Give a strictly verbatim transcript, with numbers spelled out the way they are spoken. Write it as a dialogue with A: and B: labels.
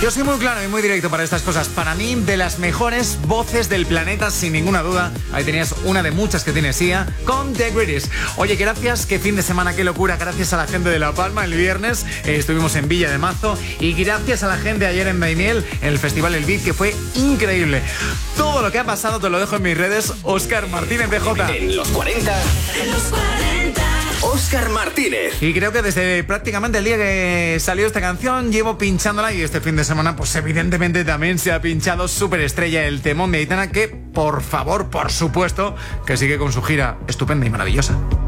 A: Yo soy muy claro y muy directo para estas cosas. Para mí, de las mejores voces del planeta, sin ninguna duda. Ahí tenías una de muchas que tiene Sia con The Greatest. Oye, gracias, qué fin de semana, qué locura. Gracias a la gente de La Palma el viernes. Eh, estuvimos en Villa de Mazo. Y gracias a la gente ayer en Daimiel, en el Festival El Beat, que fue increíble. Todo lo que ha pasado te lo dejo en mis redes. Óscar Martínez B J.
B: En los cuarenta. En los cuarenta. Óscar Martínez.
A: Y creo que desde prácticamente el día que salió esta canción llevo pinchándola, y este fin de semana pues evidentemente también se ha pinchado Superestrella, el temón de Aitana, que por favor, por supuesto, que sigue con su gira estupenda y maravillosa.